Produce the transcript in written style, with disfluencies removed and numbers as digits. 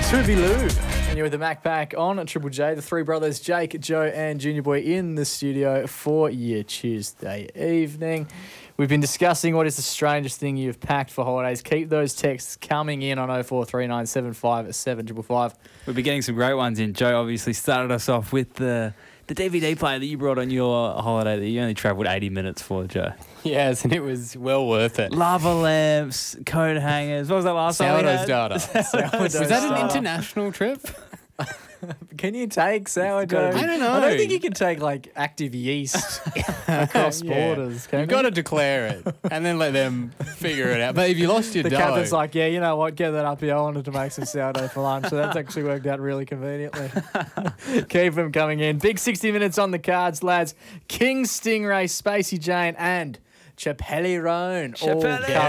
Tuvilou. And you're with the Mac Pack on Triple J. The three brothers, Jake, Joe and Junior Boy in the studio for your Tuesday evening. We've been discussing what is the strangest thing you've packed for holidays. Keep those texts coming in on 0439757555. We'll be getting some great ones in. Joe obviously started us off with the DVD player that you brought on your holiday that you only travelled 80 minutes for, Joe. Yes, and it was well worth it. Lava lamps, coat hangers. What was that last time? Sourdough's data. Was that an international trip? Can you take sourdough? I don't know. I don't think you can take like active yeast across borders. Can You've got to declare it and then let them figure it out. But if you lost your the dough... captain's like, yeah, you know what, get that up here. I wanted to make some sourdough for lunch. So that's actually worked out really conveniently. Keep them coming in. Big 60 minutes on the cards, lads. King Stingray, Spacey Jane and Chapelli Roan. Chapelli.